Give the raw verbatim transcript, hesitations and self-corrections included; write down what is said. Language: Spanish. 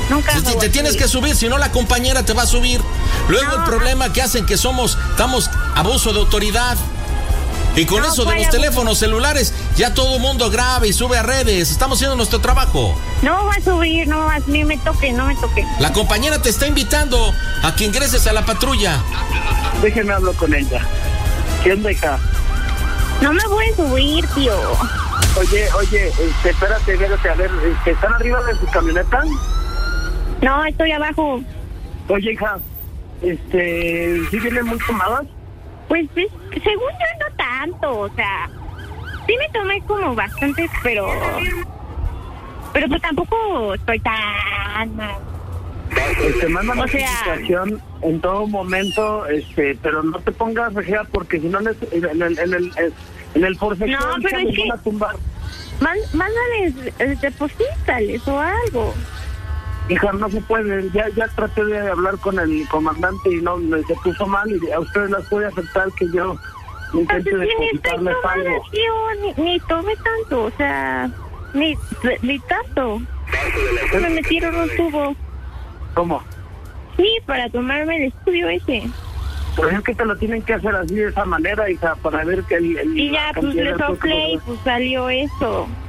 Nunca Si, me te, voy te a tienes subir. que subir, si no la compañera te va a subir. Luego No. el problema que hacen que somos, estamos abuso de autoridad. Y con No, eso de ¿cuál los abuso? teléfonos celulares, ya todo el mundo graba y sube a redes. Estamos haciendo nuestro trabajo. No va a subir, no, a mí me toque, no me toque. La compañera te está invitando a que ingreses a la patrulla. Déjeme hablar con ella. ¿Quién deja? No me voy a subir, tío. Oye, oye, este, espérate, espérate, a ver, este, ¿están arriba de su camioneta? No, estoy abajo. Oye, hija, este, ¿sí vienen muy tomadas? Pues es- según yo no tanto, o sea, sí me tomé como bastantes, pero... Pero pues tampoco estoy tan mal. Este, manda O sea- notificación en todo momento, este, pero no te pongas rejea porque si no en el, en el, en el, en el forcejeo No, pero les es que- van a tumbar. Má- Mándales, eh, deposítales o algo. Hija, no se puede, ya ya traté de hablar con el comandante y no, me- se puso mal y a ustedes las puede afectar que yo intente Entonces, ni estoy depositarles tomada, algo. tío, ni, ni tomé tanto, o sea, ni, ni tanto. Me metieron un tubo. ¿Cómo? Sí, para tomarme el estudio ese. Pues es que te lo tienen que hacer así de esa manera, hija, para ver que el... el Y ya, la pues le cantidad de soplé y cosas- pues salió eso.